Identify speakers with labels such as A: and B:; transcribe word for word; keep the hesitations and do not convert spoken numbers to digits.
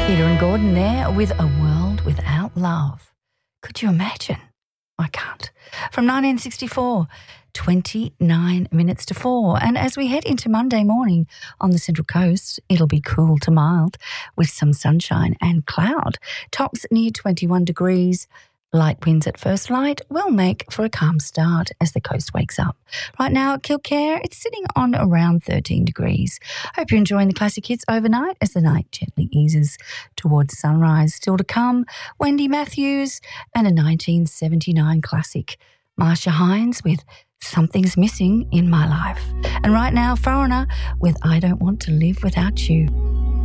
A: Peter and Gordon there with A World Without Love. Could you imagine? I can't. From nineteen sixty-four, twenty-nine minutes to four. And as we head into Monday morning on the Central Coast, it'll be cool to mild with some sunshine and cloud. Tops near twenty-one degrees. Light winds at first light will make for a calm start as the coast wakes up. Right now at Kilcare, it's sitting on around thirteen degrees. Hope you're enjoying the classic hits overnight as the night gently eases towards sunrise. Still to come, Wendy Matthews and a nineteen seventy-nine classic, Marsha Hines with Something's Missing in My Life. And right now, Foreigner with I Don't Want to Live Without You.